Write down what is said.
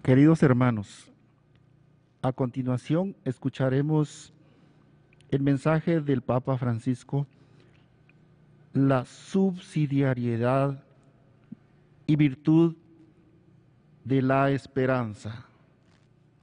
Queridos hermanos, a continuación escucharemos el mensaje del Papa Francisco, la subsidiariedad y virtud de la esperanza.